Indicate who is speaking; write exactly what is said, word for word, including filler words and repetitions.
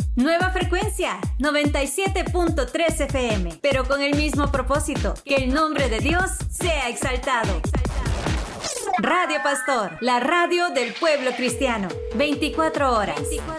Speaker 1: Nueva frecuencia, noventa y siete punto tres F M, pero con el mismo propósito, que el nombre de Dios sea exaltado. Radio Pastor, la radio del pueblo cristiano, veinticuatro horas.